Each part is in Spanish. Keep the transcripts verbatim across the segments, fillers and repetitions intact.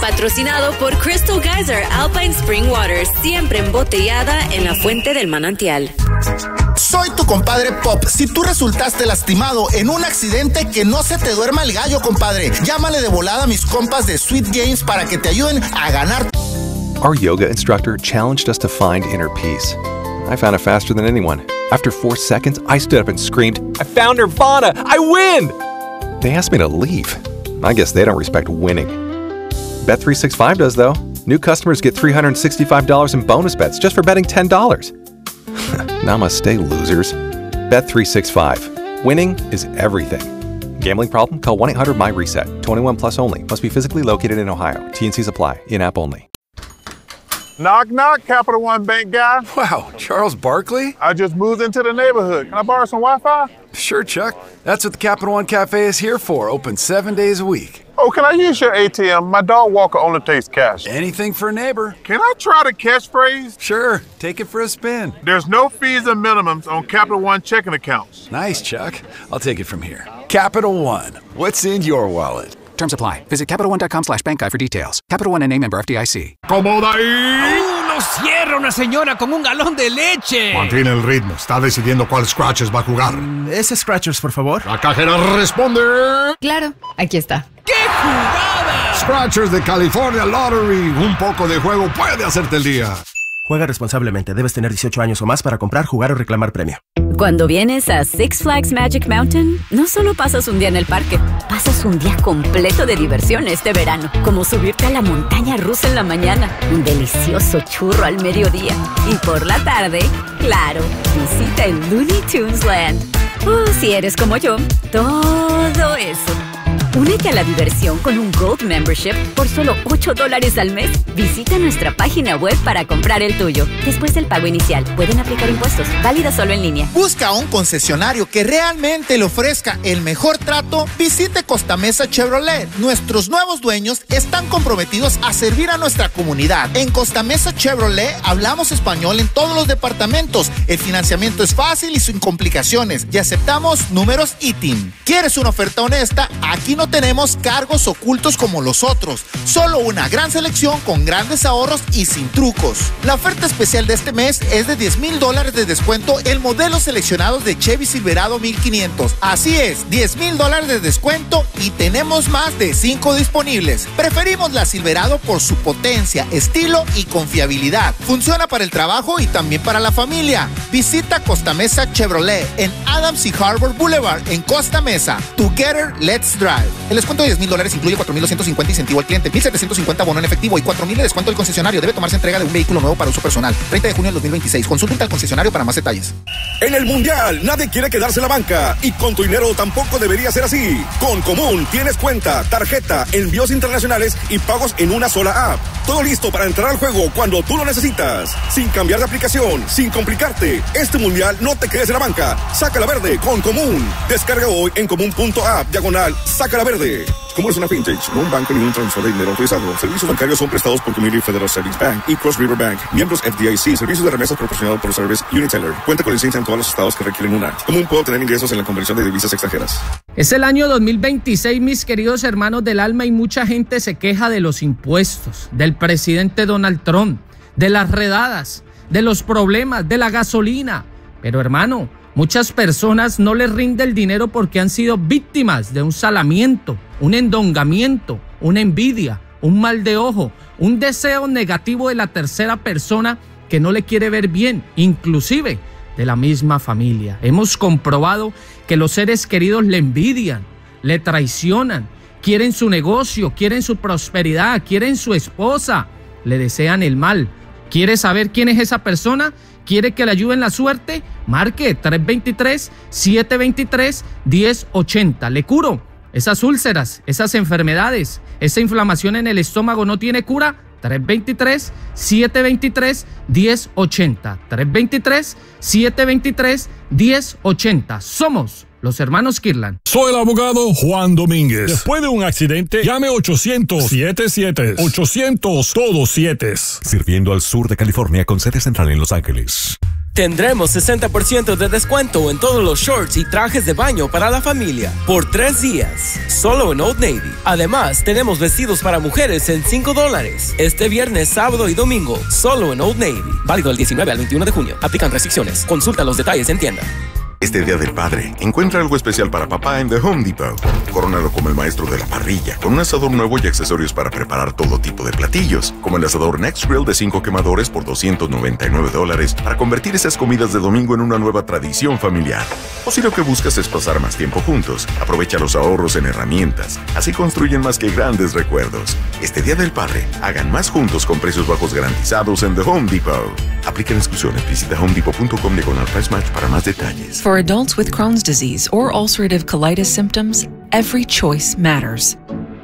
Patrocinado por Crystal Geyser Alpine Spring Water, siempre embotellada en la fuente del manantial. Soy tu compadre Pop. Si tú resultaste lastimado en un accidente, que no se te duerma el gallo, compadre. Llámale de volada a mis compas de Sweet Games para que te ayuden a ganar. Our yoga instructor challenged us to find inner peace. I found it faster than anyone. After four seconds, I stood up and screamed, "I found Nirvana! I win!" They asked me to leave. I guess they don't respect winning. Bet three sixty-five does, though. New customers get three hundred sixty-five dollars in bonus bets just for betting ten dollars. Namaste, losers. Bet three sixty-five. Winning is everything. Gambling problem? Call one eight hundred M Y reset. twenty-one plus only. Must be physically located in Ohio. T and Cs apply. In-app only. Knock, knock, Capital One Bank guy. Wow, Charles Barkley? I just moved into the neighborhood. Can I borrow some Wi-Fi? Sure, Chuck. That's what the Capital One Cafe is here for. Open seven days a week. Oh, can I use your A T M? My dog Walker only takes cash. Anything for a neighbor. Can I try the catchphrase? Sure, take it for a spin. There's no fees and minimums on Capital One checking accounts. Nice, Chuck. I'll take it from here. Capital One. What's in your wallet? Terms apply. Visit Capital One dot com slash bank guide for details. Capital One N A member F D I C. ¡Cómoda ahí! ¡Uh, no cierra una señora con un galón de leche! Mantiene el ritmo. Está decidiendo cuál Scratchers va a jugar. ¿Ese Scratchers, por favor? La cajera responde. Claro, aquí está. ¡Qué jugada! Scratchers de California Lottery. Un poco de juego puede hacerte el día. Juega responsablemente. Debes tener dieciocho años o más para comprar, jugar o reclamar premio. Cuando vienes a Six Flags Magic Mountain, no solo pasas un día en el parque, pasas un día completo de diversión este verano, como subirte a la montaña rusa en la mañana, un delicioso churro al mediodía y por la tarde, claro, visita el Looney Tunes Land. Oh, si eres como yo, todo eso. Únete a la diversión con un Gold Membership por solo ocho dólares al mes. Visita nuestra página web para comprar el tuyo. Después del pago inicial, pueden aplicar impuestos. Válido solo en línea. Busca un concesionario que realmente le ofrezca el mejor trato. Visite Costa Mesa Chevrolet. Nuestros nuevos dueños están comprometidos a servir a nuestra comunidad. En Costa Mesa Chevrolet hablamos español en todos los departamentos. El financiamiento es fácil y sin complicaciones. Y aceptamos números I T I N. ¿Quieres una oferta honesta? Aquí no tenemos cargos ocultos como los otros, solo una gran selección con grandes ahorros y sin trucos. La oferta especial de este mes es de diez mil dólares de descuento en modelos seleccionados de Chevy Silverado mil quinientos. Así es, diez mil dólares de descuento y tenemos más de cinco disponibles. Preferimos la Silverado por su potencia, estilo y confiabilidad. Funciona para el trabajo y también para la familia. Visita Costa Mesa Chevrolet en Adams y Harbor Boulevard en Costa Mesa. Together, let's drive. El descuento de diez mil dólares incluye cuatro mil doscientos cincuenta incentivo al cliente, mil setecientos cincuenta bono en efectivo y cuatro mil de descuento del concesionario. Debe tomarse entrega de un vehículo nuevo para uso personal. treinta de junio del dos mil veintiséis. Consulta al concesionario para más detalles. En el Mundial, nadie quiere quedarse en la banca y con tu dinero tampoco debería ser así. Con Común tienes cuenta, tarjeta, envíos internacionales y pagos en una sola app. Todo listo para entrar al juego cuando tú lo necesitas. Sin cambiar de aplicación, sin complicarte. Este Mundial no te quedes en la banca. Sácala verde con Común. Descarga hoy en común punto app, diagonal, sácala verde. Común es una fintech, no un banco ni un transfer de dinero autorizado. Servicios bancarios son prestados por Community Federal Savings Bank y Cross River Bank. Miembros F D I C. Servicios de remesas proporcionados por Service Uniteller. Cuenta con licencia en todos los estados que requieren una. Común puede obtener ingresos en la conversión de divisas extranjeras. Es el año dos mil veintiséis, mis queridos hermanos del alma, y mucha gente se queja de los impuestos, del presidente Donald Trump, de las redadas, de los problemas, de la gasolina. Pero hermano, muchas personas no les rinde el dinero porque han sido víctimas de un salamiento, un endongamiento, una envidia, un mal de ojo, un deseo negativo de la tercera persona que no le quiere ver bien, inclusive de la misma familia. Hemos comprobado que los seres queridos le envidian, le traicionan, quieren su negocio, quieren su prosperidad, quieren su esposa, le desean el mal. ¿Quiere saber quién es esa persona? ¿Quiere que le ayude en la suerte? Marque tres dos tres, siete dos tres, uno cero ocho cero. Le curo esas úlceras, esas enfermedades, esa inflamación en el estómago no tiene cura. tres dos tres, siete dos tres, uno cero ocho cero. tres dos tres, siete dos tres, uno cero ocho cero. Somos los hermanos Kirlan. Soy el abogado Juan Domínguez. Después de un accidente, llame ochocientos, siete siete, ochocientos, todos siete. Sirviendo al sur de California con sede central en Los Ángeles. Tendremos sesenta por ciento de descuento en todos los shorts y trajes de baño para la familia por tres días, solo en Old Navy. Además, tenemos vestidos para mujeres en cinco dólares. Este viernes, sábado y domingo, solo en Old Navy. Válido del diecinueve al veintiuno de junio. Aplican restricciones. Consulta los detalles en tienda. Este Día del Padre, encuentra algo especial para papá en The Home Depot. Corónalo como el maestro de la parrilla, con un asador nuevo y accesorios para preparar todo tipo de platillos, como el asador Next Grill de cinco quemadores por doscientos noventa y nueve dólares, para convertir esas comidas de domingo en una nueva tradición familiar. O si lo que buscas es pasar más tiempo juntos, aprovecha los ahorros en herramientas. Así construyen más que grandes recuerdos. Este Día del Padre, hagan más juntos con precios bajos garantizados en The Home Depot. Aplican exclusiones. Visita home depot punto com diagonal price match para más detalles. For adults with Crohn's disease or ulcerative colitis symptoms, every choice matters.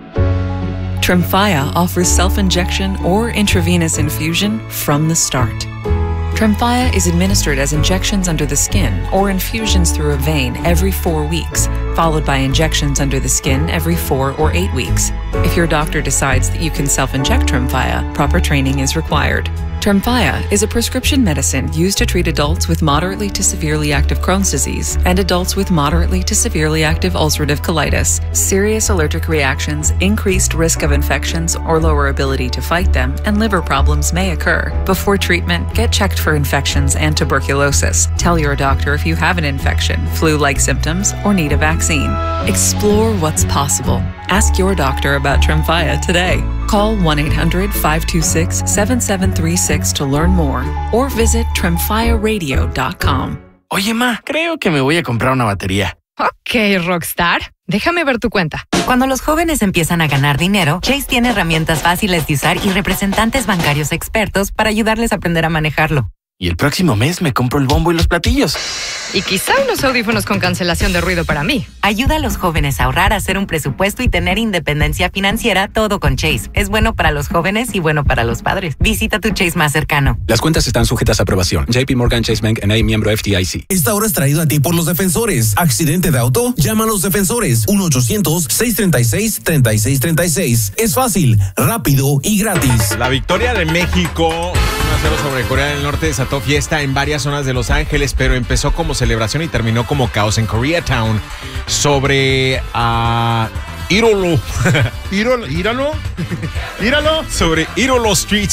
Tremfya offers self-injection or intravenous infusion from the start. Tremfya is administered as injections under the skin or infusions through a vein every four weeks, followed by injections under the skin every four or eight weeks. If your doctor decides that you can self-inject Tremfya, proper training is required. Tremfya is a prescription medicine used to treat adults with moderately to severely active Crohn's disease and adults with moderately to severely active ulcerative colitis. Serious allergic reactions, increased risk of infections or lower ability to fight them, and liver problems may occur. Before treatment, get checked for infections and tuberculosis. Tell your doctor if you have an infection, flu-like symptoms, or need a vaccine. Explore what's possible. Ask your doctor about Tremfya today. Call one eight hundred, five two six, seven seven three six to learn more or visit tremfya radio dot com. Oye, ma, creo que me voy a comprar una batería. Ok, Rockstar. Déjame ver tu cuenta. Cuando los jóvenes empiezan a ganar dinero, Chase tiene herramientas fáciles de usar y representantes bancarios expertos para ayudarles a aprender a manejarlo. Y el próximo mes me compro el bombo y los platillos. Y quizá unos audífonos con cancelación de ruido para mí. Ayuda a los jóvenes a ahorrar, a hacer un presupuesto y tener independencia financiera, todo con Chase. Es bueno para los jóvenes y bueno para los padres. Visita tu Chase más cercano. Las cuentas están sujetas a aprobación. J P Morgan Chase Bank N A, miembro F D I C. Esta hora es traído a ti por los defensores. ¿Accidente de auto? Llama a los defensores. uno ochocientos, seis treinta y seis, treinta y seis treinta y seis. Es fácil, rápido y gratis. La victoria de México uno a cero sobre Corea del Norte desató fiesta en varias zonas de Los Ángeles, pero empezó como celebración y terminó como caos en Koreatown sobre uh, Irolo. ¿Irolo? ¿Íralo? ¿Íralo? Sobre Irolo Street.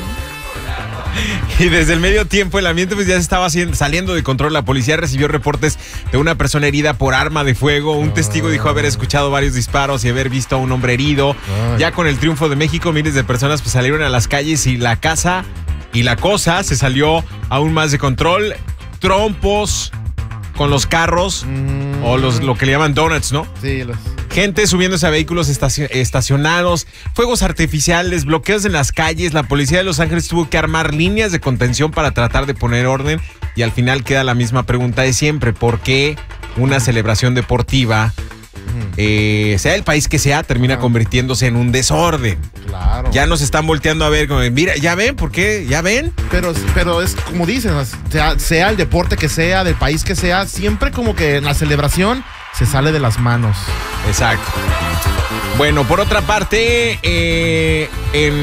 Y desde el medio tiempo el ambiente pues ya se estaba saliendo de control. La policía recibió reportes de una persona herida por arma de fuego. Un testigo dijo haber escuchado varios disparos y haber visto a un hombre herido. Ya con el triunfo de México, miles de personas pues salieron a las calles y la casa y la cosa se salió aún más de control. Trompos con los carros mm. o los lo que le llaman donuts, ¿no? Sí, los... Gente subiéndose a vehículos estaci- estacionados, fuegos artificiales, bloqueos en las calles. La policía de Los Ángeles tuvo que armar líneas de contención para tratar de poner orden y al final queda la misma pregunta de siempre: ¿por qué una celebración deportiva, eh, sea el país que sea, termina convirtiéndose en un desorden? Claro. Ya nos están volteando a ver, como, mira, ¿ya ven? ¿Por qué? ¿Ya ven? Pero, pero es como dicen, sea, sea el deporte que sea, del país que sea, siempre como que en la celebración se sale de las manos. Exacto. Bueno, por otra parte, eh, en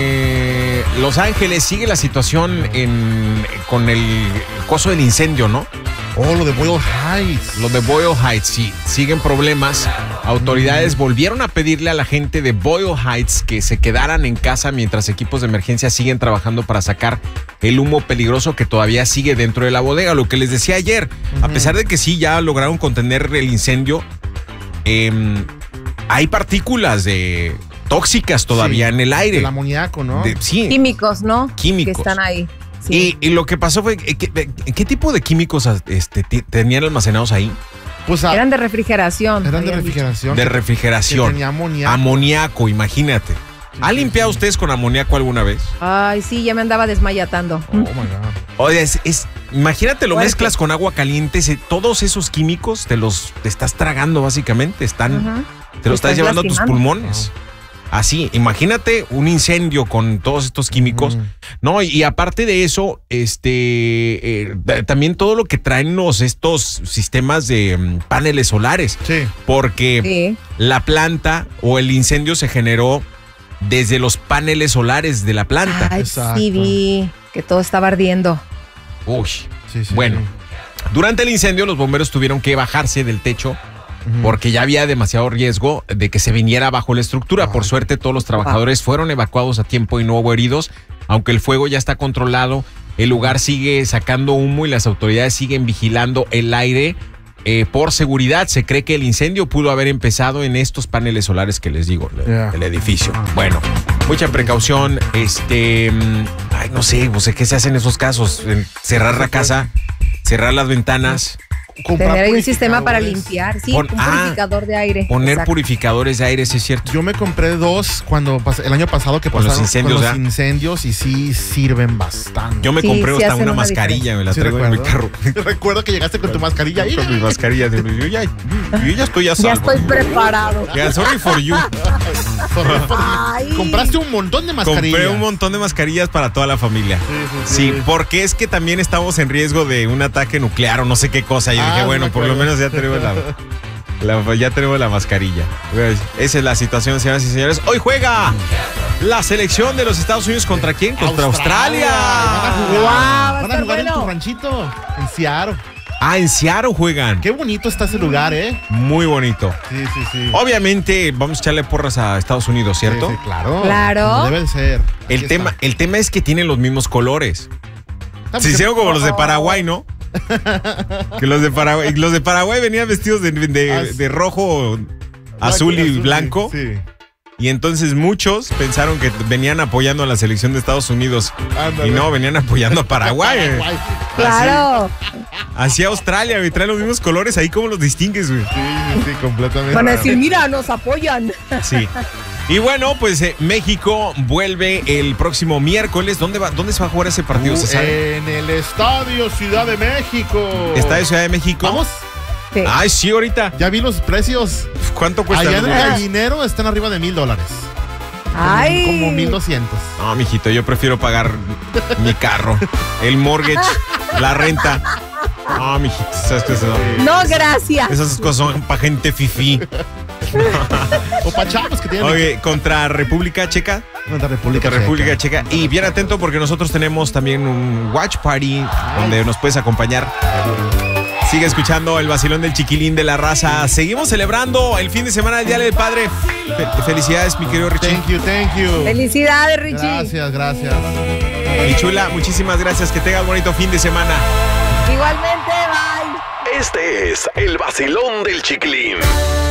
eh, Los Ángeles sigue la situación en, con el coso del incendio, ¿no? Oh, lo de Boyle Heights. Lo de Boyle Heights, sí. Siguen problemas. Autoridades volvieron a pedirle a la gente de Boyle Heights que se quedaran en casa mientras equipos de emergencia siguen trabajando para sacar el humo peligroso que todavía sigue dentro de la bodega. Lo que les decía ayer, uh-huh. a pesar de que sí ya lograron contener el incendio, eh, hay partículas de tóxicas todavía sí, en el aire. El amoníaco, ¿no? De, sí. Químicos, ¿no? Químicos. Que están ahí. Sí. Y, y lo que pasó fue, ¿qué, qué tipo de químicos este, t- tenían almacenados ahí? Pues a, eran de refrigeración. Eran de refrigeración. De refrigeración. Que tenía amoníaco. Amoníaco, imagínate. ¿Ha limpiado ustedes con amoníaco alguna vez? Ay, sí, ya me andaba desmayatando. Oh, my God. Oye, es, es, imagínate, lo Fuerte. Mezclas con agua caliente, se, todos esos químicos te los te estás tragando básicamente, están, uh-huh. te los estás, estás llevando a tus pulmones. Oh. Así, imagínate un incendio con todos estos químicos, mm. ¿no? Y, y aparte de eso, este, eh, también todo lo que traen los, estos sistemas de um, paneles solares. Sí. Porque sí. la planta o el incendio se generó desde los paneles solares de la planta. Ay, Exacto. sí vi que todo estaba ardiendo. Uy. Sí, sí, bueno, sí. durante el incendio los bomberos tuvieron que bajarse del techo uh-huh. porque ya había demasiado riesgo de que se viniera abajo la estructura. Ay. Por suerte todos los trabajadores ah. fueron evacuados a tiempo y no hubo heridos, aunque el fuego ya está controlado. El lugar sigue sacando humo y las autoridades siguen vigilando el aire. Eh, por seguridad, se cree que el incendio pudo haber empezado en estos paneles solares que les digo, yeah. el edificio. Bueno, mucha precaución, este, ay, no sé, no sé qué se hace en esos casos, cerrar la casa, cerrar las ventanas. Tener ahí un sistema para limpiar, sí, Pon, un purificador ah, de aire. Poner Exacto. purificadores de aire, sí es cierto. Yo me compré dos cuando el año pasado que con pasaron los incendios, con los incendios y sí sirven bastante. Yo me sí, compré sí hasta una, una mascarilla, me la sí, traigo recuerdo. en mi carro. Recuerdo que llegaste con tu mascarilla ahí. Con mi mascarilla, yo ya, yo ya estoy a salvo. Ya estoy preparado. Yeah, sorry for you. Sorry for you. Compraste un montón de mascarillas. Compré un montón de mascarillas para toda la familia. Sí, sí, sí. sí, porque es que también estamos en riesgo de un ataque nuclear o no sé qué cosa. Yo ah, dije, bueno, por lo menos ya tenemos la, la, ya tenemos la mascarilla. Esa es la situación, señoras y señores. Hoy juega la selección de los Estados Unidos. ¿Contra quién? Contra Australia. Australia. Van a jugar, wow, van a jugar bueno. en tu ranchito, en Seattle. Ah, en Seattle juegan. Qué bonito está ese lugar, ¿eh? Muy bonito. Sí, sí, sí. Obviamente vamos a echarle porras a Estados Unidos, ¿cierto? Sí, sí, claro. Claro. Debe ser. El tema, el tema es que tienen los mismos colores. Se hicieron como los de Paraguay, ¿no? Que los de Paraguay, los de Paraguay venían vestidos de, de, de rojo, azul y blanco. Sí. Y entonces muchos pensaron que venían apoyando a la selección de Estados Unidos. Ándale. Y no, venían apoyando a Paraguay. Paraguay. Claro. Hacia Australia, güey. Traen los mismos colores. Ahí cómo los distingues, güey. Sí, sí, sí, completamente. Van a decir, mira, nos apoyan. Sí. Y bueno, pues eh, México vuelve el próximo miércoles. ¿Dónde va, dónde se va a jugar ese partido, uh, ¿se sabe? En el Estadio Ciudad de México. ¿Estadio Ciudad de México? ¿Vamos? Sí. Ay, sí, ahorita. Ya vi los precios. ¿Cuánto cuesta? Allá en el gallinero están arriba de mil dólares. Ay. Como mil doscientos. No, mijito, yo prefiero pagar mi carro, el mortgage, la renta. No, mijito, ¿sabes qué es eso? No, gracias. Esas cosas son para gente fifí. O para chavos que tienen. Oye, contra República Checa. Contra República, contra República Checa. Checa. Y bien atento porque nosotros tenemos también un watch party Ay. donde nos puedes acompañar. Sigue escuchando el vacilón del chiquilín de la raza. Seguimos celebrando el fin de semana del Día del Padre. Fe- felicidades, mi querido Richie. Thank you, thank you. Felicidades, Richie. Gracias, gracias. Mi chula, muchísimas gracias. Que tengas bonito fin de semana. Igualmente, bye. Este es el vacilón del chiquilín.